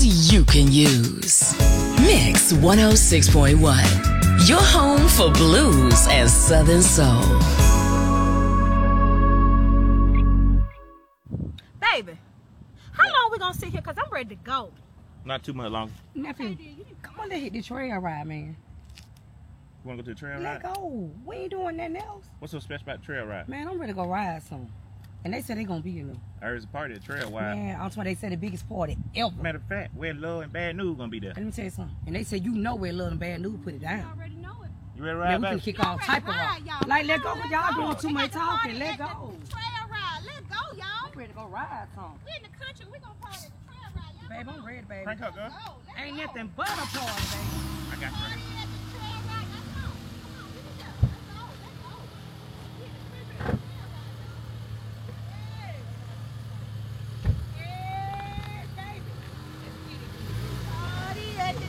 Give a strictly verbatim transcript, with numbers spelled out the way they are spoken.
you can use. Mix one oh six point one. Your home for blues and Southern soul. Baby, how long we gonna sit here? Cause I'm ready to go. Not too much longer. Nephew, come on, let's hit the trail ride, man. You wanna go to the trail Let ride? go. We ain't doing nothing else. What's so special about the trail ride? Man, I'm ready to go ride some. And they said they gonna be in there. I heard it's a party at trail ride. Man, I'm talking, they said the biggest party ever. Matter of fact, where Love and Bad News gonna be there. Let me tell you something. And they said you know where Love and Bad News put it down. I already know it. You ready to Man, ride we back? can kick all type of rock. Like, let go, cause y'all doing too much talking. Let go. Trail ride. Let go, y'all. I'm ready to go ride some. We in the country. We gonna party at the trail ride. Y'all Babe, I'm ready, baby. Crank up, girl. go. Let's Ain't go. nothing but a party, baby. I got you.